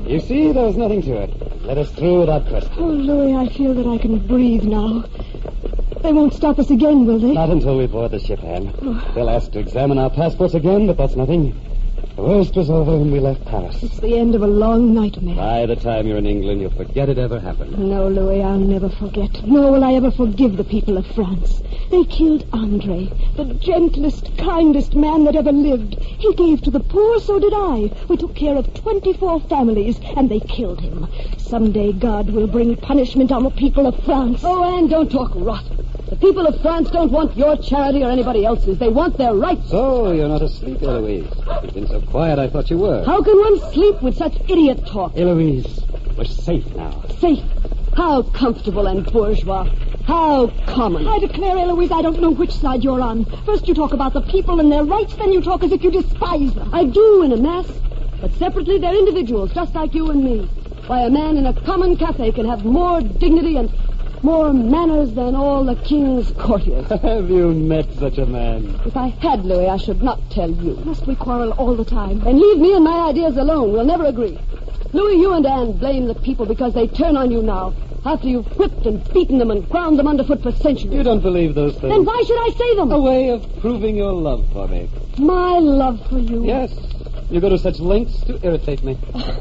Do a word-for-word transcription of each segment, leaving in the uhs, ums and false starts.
You see, there was nothing to it. Let us through without question. Oh, Louis, I feel that I can breathe now. They won't stop us again, will they? Not until we board the ship, Anne. Oh. They'll ask to examine our passports again, but that's nothing. The worst was over when we left Paris. It's the end of a long nightmare. By the time you're in England, you'll forget it ever happened. No, Louis, I'll never forget. Nor will I ever forgive the people of France. They killed Andre, the gentlest, kindest man that ever lived. He gave to the poor, so did I. We took care of twenty-four families, and they killed him. Someday God will bring punishment on the people of France. Oh, Anne, don't talk rot. The people of France don't want your charity or anybody else's. They want their rights. So, you're not asleep, Eloise. You've been so quiet, I thought you were. How can one sleep with such idiot talk? Eloise, we're safe now. Safe? How comfortable and bourgeois. How common. I declare, Eloise, I don't know which side you're on. First you talk about the people and their rights, then you talk as if you despise them. I do in a mass, but separately they're individuals, just like you and me. Why, a man in a common cafe can have more dignity and more manners than all the king's courtiers. Have you met such a man? If I had, Louis, I should not tell you. Must we quarrel all the time? And leave me and my ideas alone. We'll never agree. Louis, you and Anne blame the people because they turn on you now, after you've whipped and beaten them and ground them underfoot for centuries. You don't believe those things. Then why should I say them? A way of proving your love for me. My love for you? Yes. You go to such lengths to irritate me.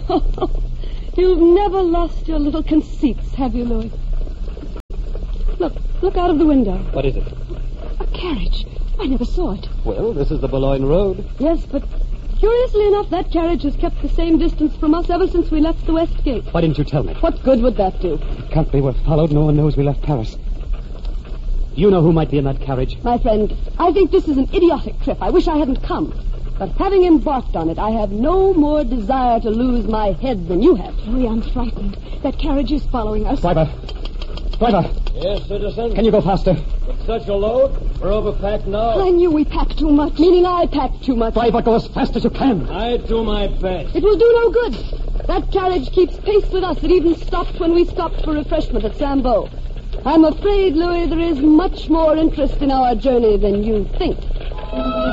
You've never lost your little conceits, have you, Louis? Look, look out of the window. What is it? A carriage. I never saw it. Well, this is the Boulogne Road. Yes, but curiously enough, that carriage has kept the same distance from us ever since we left the West Gate. Why didn't you tell me? What good would that do? It can't be. We're followed. No one knows we left Paris. You know who might be in that carriage? My friend, I think this is an idiotic trip. I wish I hadn't come. But having embarked on it, I have no more desire to lose my head than you have. Louis, I'm frightened. That carriage is following us. Driver. Driver. Yes, citizen? Can you go faster? With such a load? We're overpacked now. I knew we packed too much. Meaning I packed too much. Driver, go as fast as you can. I do my best. It will do no good. That carriage keeps pace with us. It even stopped when we stopped for refreshment at Sambo. I'm afraid, Louis, there is much more interest in our journey than you think.